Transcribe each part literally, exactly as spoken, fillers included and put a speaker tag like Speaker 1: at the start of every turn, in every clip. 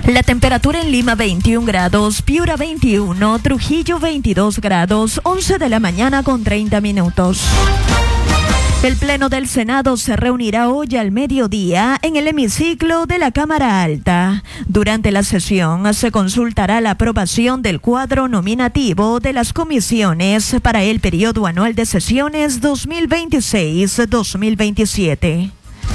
Speaker 1: La temperatura en Lima veintiún grados, Piura veintiuno, Trujillo veintidós grados, once de la mañana con treinta minutos. El Pleno del Senado se reunirá hoy al mediodía en el hemiciclo de la Cámara Alta. Durante la sesión se consultará la aprobación del cuadro nominativo de las comisiones para el periodo anual de sesiones dos mil veintiséis a dos mil veintisiete.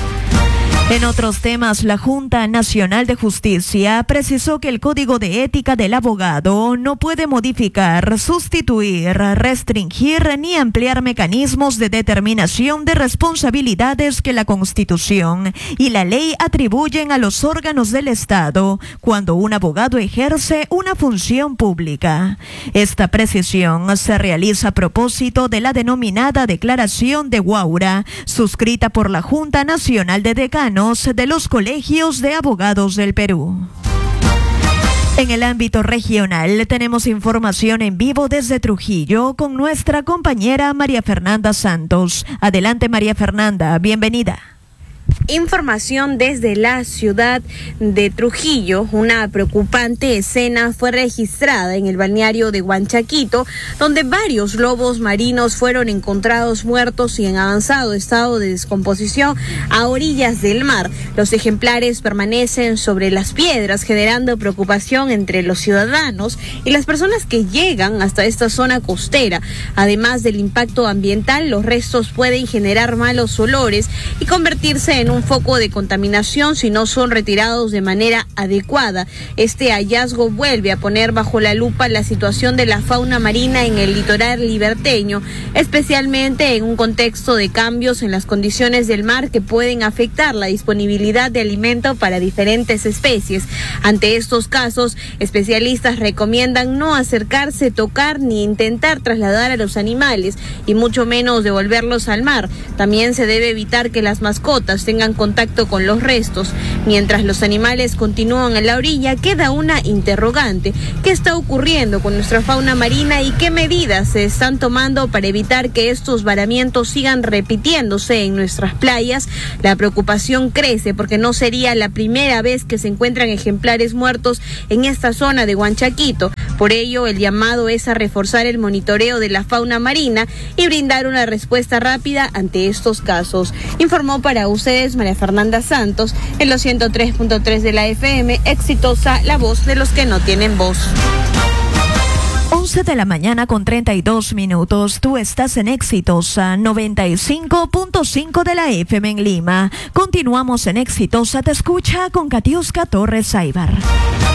Speaker 1: En otros temas, la Junta Nacional de Justicia precisó que el Código de Ética del Abogado no puede modificar, sustituir, restringir ni ampliar mecanismos de determinación de responsabilidades que la Constitución y la ley atribuyen a los órganos del Estado cuando un abogado ejerce una función pública. Esta precisión se realiza a propósito de la denominada Declaración de Guaura, suscrita por la Junta Nacional de Decanos de los Colegios de Abogados del Perú. En el ámbito regional tenemos información en vivo desde Trujillo con nuestra compañera María Fernanda Santos. Adelante, María Fernanda, bienvenida.
Speaker 2: Información desde la ciudad de Trujillo. Una preocupante escena fue registrada en el balneario de Huanchaquito, donde varios lobos marinos fueron encontrados muertos y en avanzado estado de descomposición a orillas del mar. Los ejemplares permanecen sobre las piedras, generando preocupación entre los ciudadanos y las personas que llegan hasta esta zona costera. Además del impacto ambiental, los restos pueden generar malos olores y convertirse en un foco de contaminación si no son retirados de manera adecuada. Este hallazgo vuelve a poner bajo la lupa la situación de la fauna marina en el litoral liberteño, especialmente en un contexto de cambios en las condiciones del mar que pueden afectar la disponibilidad de alimento para diferentes especies. Ante estos casos, especialistas recomiendan no acercarse, tocar ni intentar trasladar a los animales y mucho menos devolverlos al mar. También se debe evitar que las mascotas tengan contacto con los restos. Mientras los animales continúan en la orilla, queda una interrogante. ¿Qué está ocurriendo con nuestra fauna marina y qué medidas se están tomando para evitar que estos varamientos sigan repitiéndose en nuestras playas? La preocupación crece porque no sería la primera vez que se encuentran ejemplares muertos en esta zona de Huanchaquito. Por ello, el llamado es a reforzar el monitoreo de la fauna marina y brindar una respuesta rápida ante estos casos. Informó para ustedes María Fernanda Santos en los ciento tres punto tres de la F M, exitosa, la voz de los que no tienen voz.
Speaker 1: once de la mañana con treinta y dos minutos. Tú estás en Exitosa noventa y cinco punto cinco de la F M en Lima. Continuamos en Exitosa. Te escucha con Katiuska Torres Aybar.